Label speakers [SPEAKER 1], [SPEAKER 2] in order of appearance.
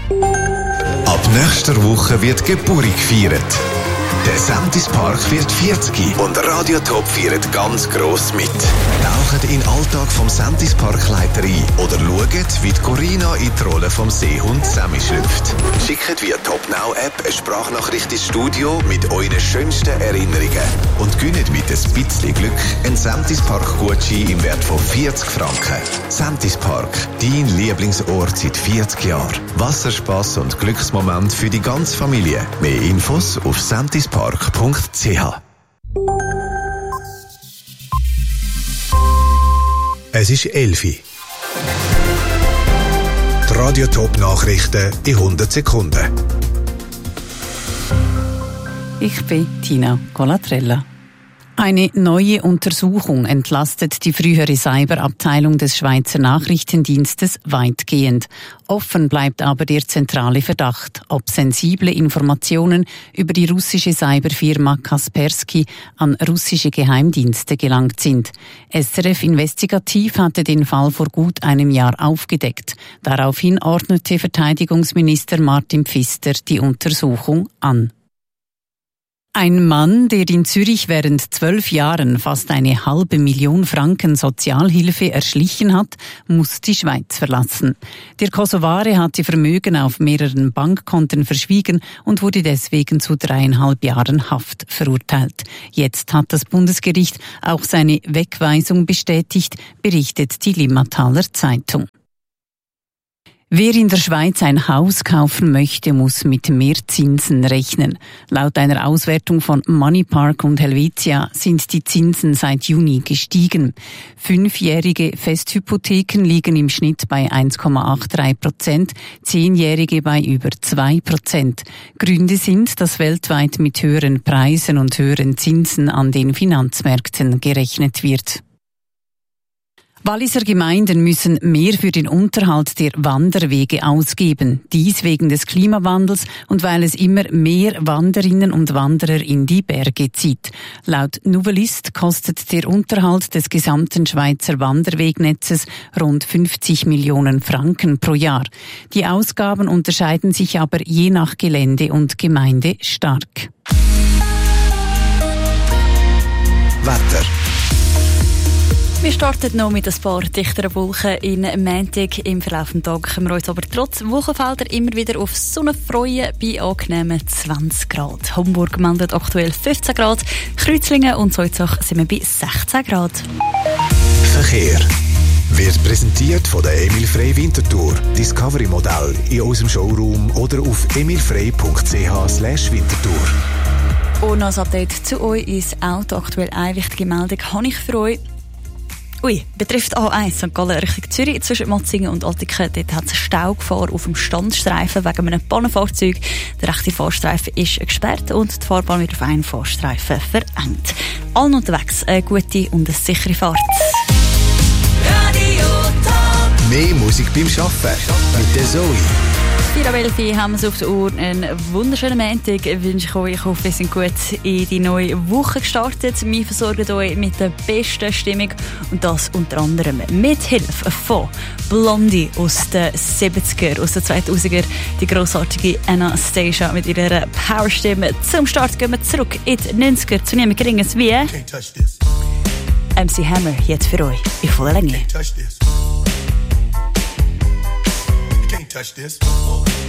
[SPEAKER 1] Ab nächster Woche wird Geburt gefeiert. Der Sentis Park wird 40 und Radio Top feiert ganz gross mit. Taucht in den Alltag vom Sentis Park-Leiter ein oder schaut, wie die Corina in die Rolle vom Seehund Sammy schlüpft. Schickt via Top Now App eine Sprachnachricht ins Studio mit euren schönsten Erinnerungen und gönnt mit ein bisschen Glück einen Sentis Park Gutschein im Wert von 40 Franken. Sentis Park, dein Lieblingsort seit 40 Jahren. Wasserspass und Glücksmoment für die ganze Familie. Mehr Infos auf sentispark.ch. Es ist 11 Uhr. Die Radio Top Nachrichten in 100 Sekunden.
[SPEAKER 2] Ich bin Tina Colatrella. Eine neue Untersuchung entlastet die frühere Cyberabteilung des Schweizer Nachrichtendienstes weitgehend. Offen bleibt aber der zentrale Verdacht, ob sensible Informationen über die russische Cyberfirma Kaspersky an russische Geheimdienste gelangt sind. SRF Investigativ hatte den Fall vor gut einem Jahr aufgedeckt. Daraufhin ordnete Verteidigungsminister Martin Pfister die Untersuchung an. Ein Mann, der in Zürich während 12 Jahren fast 500.000 Franken Sozialhilfe erschlichen hat, muss die Schweiz verlassen. Der Kosovare hat die Vermögen auf mehreren Bankkonten verschwiegen und wurde deswegen zu 3,5 Jahren Haft verurteilt. Jetzt hat das Bundesgericht auch seine Wegweisung bestätigt, berichtet die Limmataler Zeitung. Wer in der Schweiz ein Haus kaufen möchte, muss mit mehr Zinsen rechnen. Laut einer Auswertung von Moneypark und Helvetia sind die Zinsen seit Juni gestiegen. 5-jährige Festhypotheken liegen im Schnitt bei 1,83%, 10-jährige bei über 2%. Gründe sind, dass weltweit mit höheren Preisen und höheren Zinsen an den Finanzmärkten gerechnet wird. Walliser Gemeinden müssen mehr für den Unterhalt der Wanderwege ausgeben. Dies wegen des Klimawandels und weil es immer mehr Wanderinnen und Wanderer in die Berge zieht. Laut Nouvelliste kostet der Unterhalt des gesamten Schweizer Wanderwegnetzes rund 50 Millionen Franken pro Jahr. Die Ausgaben unterscheiden sich aber je nach Gelände und Gemeinde stark.
[SPEAKER 1] Wetter.
[SPEAKER 3] Wir starten noch mit ein paar dichteren Wolken in Montag. Im Verlauf des Tages können wir uns aber trotz Wolkenfelder immer wieder auf Sonne freuen bei angenehmen 20 Grad. Homburg meldet aktuell 15 Grad, Kreuzlingen und Zollzach sind wir bei 16 Grad.
[SPEAKER 1] Verkehr wird präsentiert von der Emil Frey Winterthur. Discovery Modell in unserem Showroom oder auf emilfrey.ch/Winterthur.
[SPEAKER 3] Und noch ein Update zu euch ins Auto. Aktuell eine wichtige Meldung habe ich für euch. Betrifft A1 St. Gallen Richtung Zürich zwischen Matzingen und Altingen. Dort hat es Staugefahr auf dem Standstreifen wegen einem Pannenfahrzeug. Der rechte Fahrstreifen ist gesperrt und die Fahrbahn wird auf einen Fahrstreifen verengt. Allen unterwegs eine gute und eine sichere Fahrt.
[SPEAKER 1] Radio Top. Mehr Musik beim Arbeiten mit der Zoe.
[SPEAKER 3] 4:11 haben wir es auf der Uhr. Einen wunderschönen Montag wünsche ich euch. Ich hoffe, ihr seid gut in die neue Woche gestartet. Wir versorgen euch mit der besten Stimmung und das unter anderem mit Hilfe von Blondie aus den 70er, aus den 2000er. Die grossartige Anastasia mit ihrer Powerstimme. Zum Start gehen wir zurück in die 90er zu niemand Geringes wie MC Hammer jetzt für euch in voller Länge.
[SPEAKER 4] Touch this.